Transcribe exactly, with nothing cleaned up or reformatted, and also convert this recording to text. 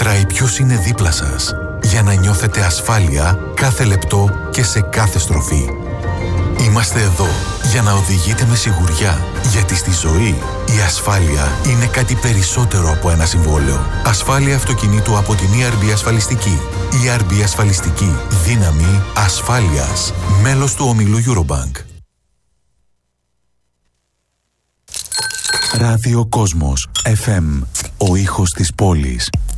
μετράει ποιος είναι δίπλα σας, για να νιώθετε ασφάλεια κάθε λεπτό και σε κάθε στροφή. Είμαστε εδώ για να οδηγείτε με σιγουριά, γιατί στη ζωή η ασφάλεια είναι κάτι περισσότερο από ένα συμβόλαιο. Ασφάλεια αυτοκινήτου από την ι αρ μπι Ασφαλιστική. ι αρ μπι Ασφαλιστική. Δύναμη ασφάλειας. Μέλος του ομίλου Eurobank. Ράδιο Κόσμος εφ εμ. Ο ήχος της πόλης.